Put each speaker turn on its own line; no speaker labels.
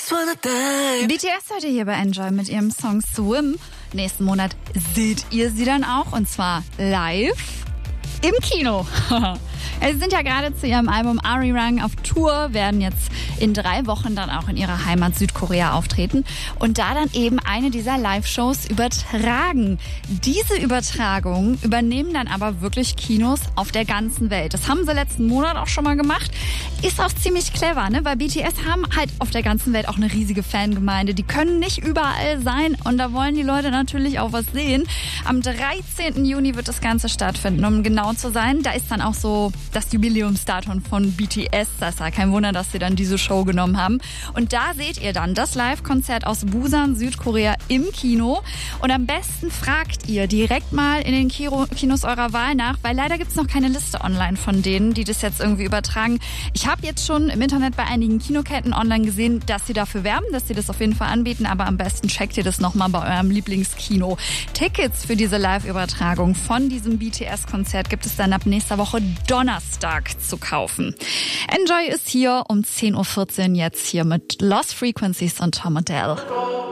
BTS heute hier bei Enjoy mit ihrem Song Swim. Nächsten Monat seht ihr sie dann auch, und zwar live im Kino. Sie sind ja gerade zu ihrem Album Arirang auf Tour, werden jetzt in 3 Wochen dann auch in ihrer Heimat Südkorea auftreten und da dann eben eine dieser Live-Shows übertragen. Diese Übertragungen übernehmen dann aber wirklich Kinos auf der ganzen Welt. Das haben sie letzten Monat auch schon mal gemacht. Ist auch ziemlich clever, ne? Weil BTS haben halt auf der ganzen Welt auch eine riesige Fangemeinde. Die können nicht überall sein und da wollen die Leute natürlich auch was sehen. Am 13. Juni wird das Ganze stattfinden, um genau zu sein. Da ist dann auch so das Jubiläumsdatum von BTS. Das ist ja kein Wunder, dass sie dann diese Show genommen haben. Und da seht ihr dann das Live-Konzert aus Busan, Südkorea im Kino. Und am besten fragt ihr direkt mal in den Kinos eurer Wahl nach, weil leider gibt's noch keine Liste online von denen, die das jetzt irgendwie übertragen. Ich habe jetzt schon im Internet bei einigen Kinoketten online gesehen, dass sie dafür werben, dass sie das auf jeden Fall anbieten, aber am besten checkt ihr das nochmal bei eurem Lieblingskino. Tickets für diese Live-Übertragung von diesem BTS-Konzert gibt es dann ab nächster Woche Donnerstag zu kaufen. Enjoy ist hier um 10.14 Uhr jetzt hier mit Lost Frequencies und Tom Odell.